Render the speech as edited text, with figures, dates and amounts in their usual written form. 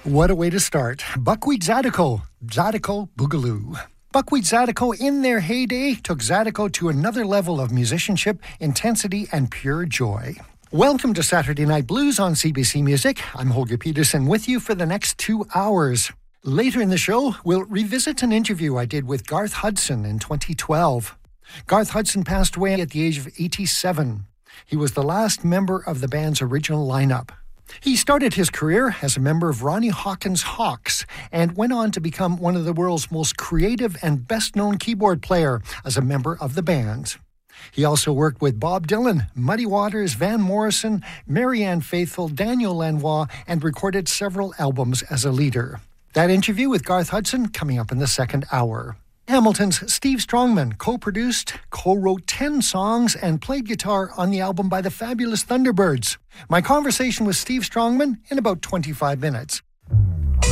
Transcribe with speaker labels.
Speaker 1: What a way to start. Buckwheat Zydeco, Zydeco Boogaloo. Buckwheat Zydeco, in their heyday, took Zydeco to another level of musicianship, intensity, and pure joy. Welcome to Saturday Night Blues on CBC Music. I'm Holger Peterson with you for the next 2 hours. Later in the show, we'll revisit an interview I did with Garth Hudson in 2012. Garth Hudson passed away at the age of 87. He was the last member of the band's original lineup. He started his career as a member of Ronnie Hawkins' Hawks and went on to become one of the world's most creative and best-known keyboard player as a member of the band. He also worked with Bob Dylan, Muddy Waters, Van Morrison, Marianne Faithfull, Daniel Lanois, and recorded several albums as a leader. That interview with Garth Hudson coming up in the second hour. Hamilton's Steve Strongman co-produced, co-wrote 10 songs and played guitar on the album by the Fabulous Thunderbirds. My conversation with Steve Strongman in about 25 minutes.